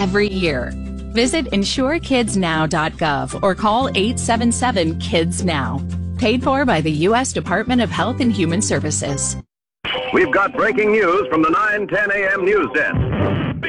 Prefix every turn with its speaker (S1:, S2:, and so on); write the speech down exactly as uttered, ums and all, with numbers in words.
S1: every year. Visit insure kids now dot gov or call eight seven seven kids now. Paid for by the U S Department of Health and Human Services.
S2: We've got breaking news from the nine ten a m news desk.